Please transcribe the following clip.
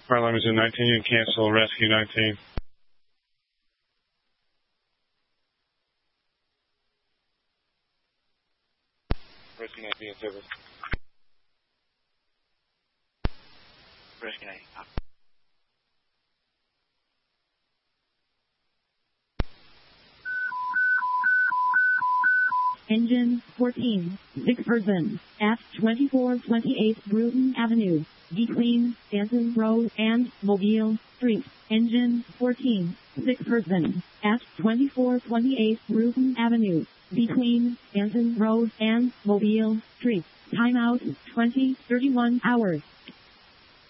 Fire Limousine 19, you can cancel Rescue 19. Rescue 19 in service. Rescue 19. Engine 14, 6 person, at 2428 Bruton Avenue, between Stanton Road and Mobile Street. Engine 14, 6 person, at 2428 Bruton Avenue, between Stanton Road and Mobile Street. Timeout 20:31 hours.